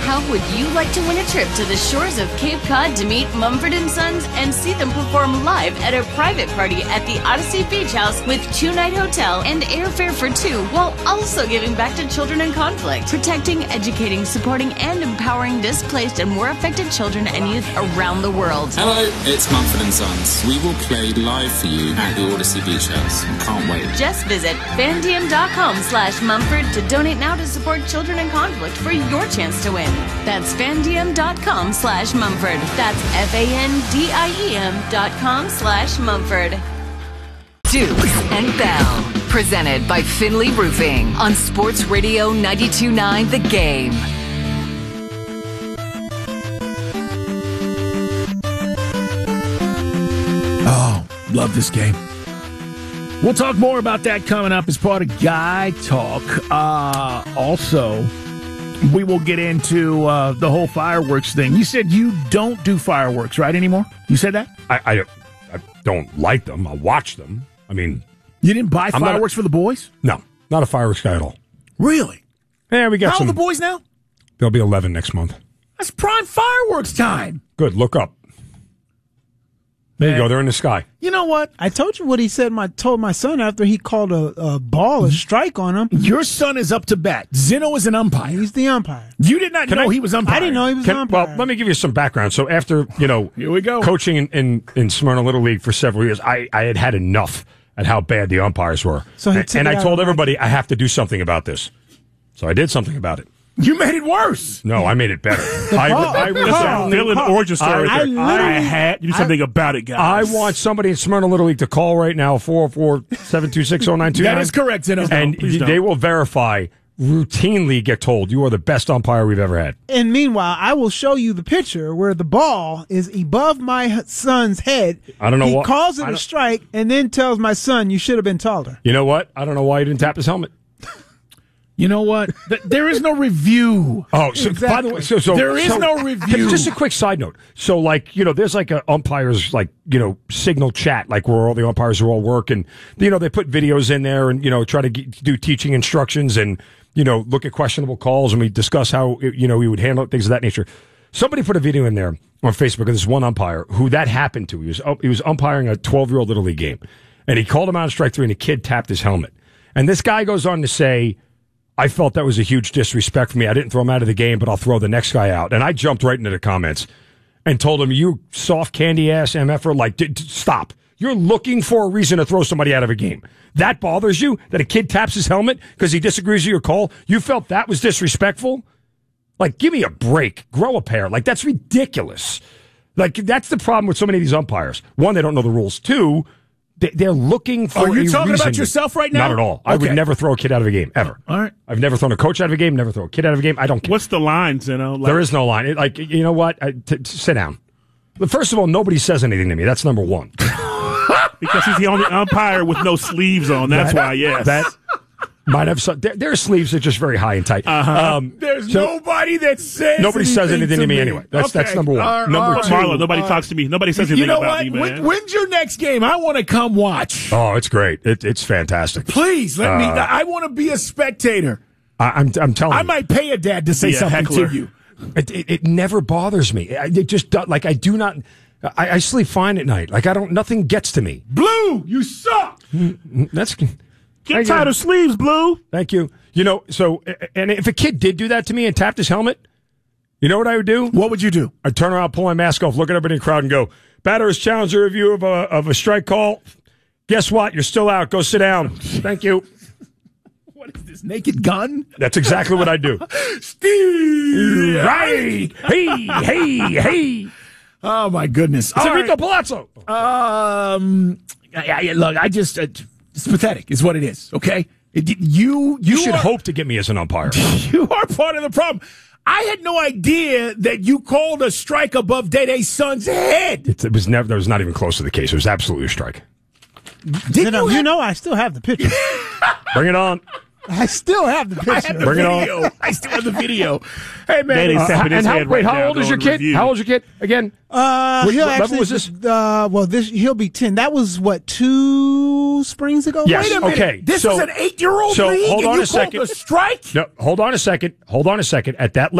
How would you like to win a trip to the shores of Cape Cod to meet Mumford & Sons and see them perform live at a private party at the Odyssey Beach House with 2-night hotel and airfare for 2, while also giving back to children in conflict, protecting, educating, supporting, and empowering displaced and war affected children and youth around the world. Hello, it's Mumford & Sons. We will play live for you at the Odyssey Beach House. Can't wait. Just visit fandiem.com/Mumford to donate now to support children in conflict for your chance to win. That's fandiem.com/Mumford. That's FANDIEM.com/Mumford. Dukes and Bell, presented by Finley Roofing on Sports Radio 92.9 The Game. Oh, love this game. We'll talk more about that coming up as part of Guy Talk. Also, we will get into the whole fireworks thing. You said you don't do fireworks, right, anymore? You said that? I don't like them. I watch them. I mean... You didn't buy fireworks for the boys? No, not a fireworks guy at all. Really? Yeah, we got How some... old are the boys now? They'll be 11 next month. That's prime fireworks time. Good, look up. There you go, they're in the sky. You know what? I told you what he said. Told my son after he called a ball, a strike on him. Your son is up to bat. Zeno is an umpire. He's the umpire. You did not know he was umpire. I didn't know he was an umpire. Well, let me give you some background. So after, here we go. Coaching in Smyrna Little League for several years, I had enough at how bad the umpires were. So and I told everybody I have to do something about this. So I did something about it. You made it worse. No, I made it better. Dylan Origin story. I had to do something about it, guys. I want somebody in Smyrna Little League to call right now, 404-726-0929. That is correct, Zeno. And they will verify, routinely get told, you are the best umpire we've ever had. And meanwhile, I will show you the picture where the ball is above my son's head. I don't know He calls it a strike and then tells my son, you should have been taller. You know what? I don't know why he didn't tap his helmet. You know what? There is no review. Oh, so Exactly. by the way, There is no review. Just a quick side note. So, there's like a umpires, signal chat, like where all the umpires are all work, and they put videos in there, and try to do teaching instructions, and look at questionable calls, and we discuss how we would handle it, things of that nature. Somebody put a video in there on Facebook of this one umpire who that happened to. He was umpiring a 12-year-old Little League game, and he called him out on strike 3, and the kid tapped his helmet. And this guy goes on to say, I felt that was a huge disrespect for me. I didn't throw him out of the game, but I'll throw the next guy out. And I jumped right into the comments and told him, you soft candy ass MFer, stop. You're looking for a reason to throw somebody out of a game. That bothers you? That a kid taps his helmet because he disagrees with your call? You felt that was disrespectful? Give me a break. Grow a pair. That's ridiculous. That's the problem with so many of these umpires. One, they don't know the rules. Two, they're looking for a reason. Are you talking about yourself right now? Not at all. I would never throw a kid out of a game, ever. All right. I've never thrown a coach out of a game, never throw a kid out of a game. I don't care. What's the line, Zeno? There is no line. You know what? Sit down. But first of all, nobody says anything to me. That's number one. Because he's the only umpire with no sleeves on. That's why, yes. That might have some. Their sleeves are just very high and tight. There's nobody that says nobody says anything to me anyway. That's number one. Number two, Marlon, nobody talks to me. Nobody says anything about me, man. When's your next game? I want to come watch. Oh, it's great. It's fantastic. Please let me. I want to be a spectator. I'm telling you. I might pay a dad to say something heckler. to you. It never bothers me. It just I do not. I sleep fine at night. Nothing gets to me. Blue, you suck. That's. Get tired of sleeves, Blue. Thank you. So, and if a kid did do that to me and tapped his helmet, you know what I would do? What would you do? I'd turn around, pull my mask off, look at everybody in the crowd, and go, batter has challenged a review of a strike call. Guess what? You're still out. Go sit down. Thank you. What is this, Naked Gun? That's exactly what I do. Steve! Right! Hey! Oh, my goodness. It's Enrico Palazzo. Look, I just... it's pathetic, is what it is, okay? You should hope to get me as an umpire. You are part of the problem. I had no idea that you called a strike above Dede's son's head. That was not even close to the case. It was absolutely a strike. I still have the picture. Bring it on. I still have the picture. Bring it on. I still have the video. Hey, man. Daddy's tapping his head right how now old is your going kid? review. How old is your kid again? What level was this? He'll be 10. That was 2 springs ago. Yes. Wait a minute. Okay. This was an 8-year-old so league, hold and on you a second. called a strike? No, hold on a second. At that